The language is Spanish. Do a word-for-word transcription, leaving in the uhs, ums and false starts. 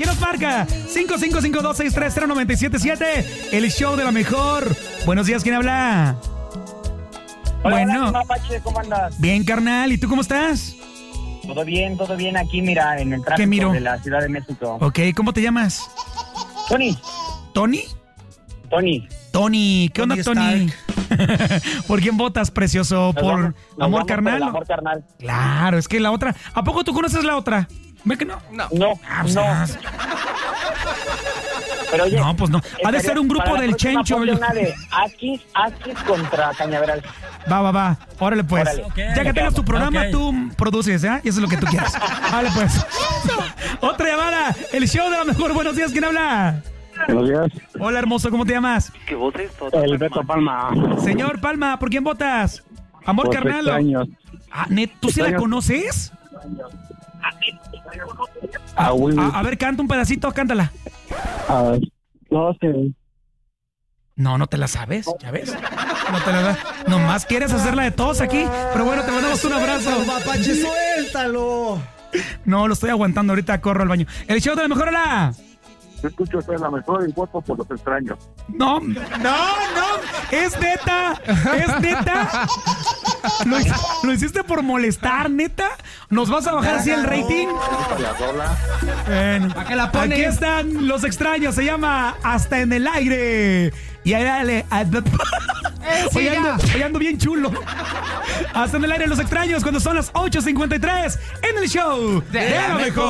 ¿Quién nos marca? cinco cinco cinco, dos seis tres, cero nueve siete siete. El show de la mejor. Buenos días, ¿quién habla? Hola, bueno. hola, Mapache, ¿cómo andas? Bien, carnal. ¿Y tú cómo estás? Todo bien, todo bien aquí, mira, en el tráfico miro? de la Ciudad de México. Ok, ¿cómo te llamas? Tony, ¿Tony? Tony. Tony, ¿qué onda, Tony Tony? ¿Por quién votas, precioso? nos ¿Por vamos- nos amor vamos carnal? por el amor carnal. Claro, es que la otra. ¿A poco tú conoces la otra? ¿Ve que no? No. No, Ah, pues, no. ah, Pero oye, No, pues no. Ha de estaría- ser un grupo para la del próxima Chencho. ponte yo- una de Akis, Akis contra Cañaveral. Va, va, va. Órale, pues. Órale. Ok. Ya que tengas tu programa, Ok. tú produces, ¿eh? Y eso es lo que tú quieras. Vale, pues. Otra llamada. El show de la mejor. Buenos días, ¿quién habla? Buenos días. Hola, hermoso, ¿cómo te llamas? El Beto Palma. Señor Palma, ¿por quién votas? ¿Amor Por carnal? o- extraños. Ah, net, ¿tú sí la Extraños. conoces? Ah, Will. A, a ver, canta un pedacito, cántala. Ah, no sé. No, no te la sabes, ¿ya ves? No te la sabes. Nomás quieres hacerla de todos aquí. Pero bueno, te mandamos un abrazo. Mapache, suéltalo. No, lo estoy aguantando, ahorita corro al baño. El show de la mejor hora. Yo escucho ser la mejor y voto por los extraños. No, no, no, es neta, es neta. Lo, lo hiciste por molestar, neta. ¿Nos vas a bajar así el rating? La rola. Bueno, ¿A qué la ponen? aquí están los extraños, se llama Hasta en el Aire. Y ahí dale. Hoy ando, hoy ando bien chulo. Hasta en el aire los extraños cuando son las ocho cincuenta y tres en el show de la mejor.